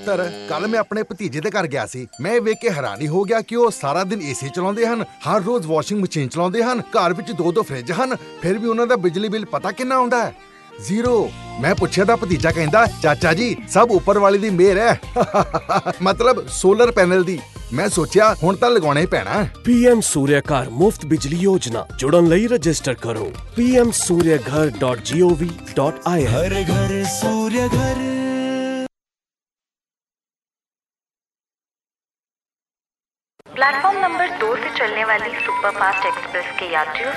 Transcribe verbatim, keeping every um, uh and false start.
ਪੁੱਤਰ ਕੱਲ ਮੈਂ ਆਪਣੇ ਭਤੀਜੇ ਦੇ ਘਰ ਗਿਆ ਸੀ। ਮੈਂ ਇਹ ਵੇਖ ਕੇ ਹੈਰਾਨੀ ਹੋ ਗਿਆ ਕਿ ਉਹ ਸਾਰਾ ਦਿਨ ਏਸੀ ਚਲਾਉਂਦੇ ਹਨ, ਹਰ ਰੋਜ਼ ਵਾਸ਼ਿੰਗ ਮਸ਼ੀਨ ਚਲਾਉਂਦੇ ਹਨ, ਘਰ ਵਿੱਚ ਦੋ ਦੋ ਫ੍ਰਿਜ ਹਨ, ਫਿਰ ਵੀ ਉਹਨਾਂ ਦਾ ਬਿਜਲੀ ਬਿੱਲ ਪਤਾ ਕਿੰਨਾ ਆਉਂਦਾ ਹੈ? ਜ਼ੀਰੋ। ਮੈਂ ਪੁੱਛਿਆ ਤਾਂ ਭਤੀਜਾ ਕਹਿੰਦਾ, ਚਾਚਾ ਜੀ ਸਭ ਉੱਪਰ ਵਾਲੇ ਦੀ ਮਿਹਰ ਹੈ। ਮਤਲਬ ਸੋਲਰ ਪੈਨਲ ਦੀ। ਮੈਂ ਸੋਚਿਆ ਹੁਣ ਤਾਂ ਲਗਾਉਣਾ ਹੀ ਪੈਣਾ। ਪੀਐਮ ਸੂਰਿਆ ਘਰ ਮੁਫਤ ਬਿਜਲੀ ਯੋਜਨਾ ਜੁੜਨ ਲਈ ਰਜਿਸਟਰ ਕਰੋ ਪੀ ਐਮ ਸੂਰਿਆ ਘਰ ਡਾਟ ਗੋਵ ਡਾਟ ਆਈ ਐਨ। हर घर सूर्य घर। प्लेटफॉर्म नंबर दो से चलने वाली सुपरफास्ट एक्सप्रेस के यात्रियों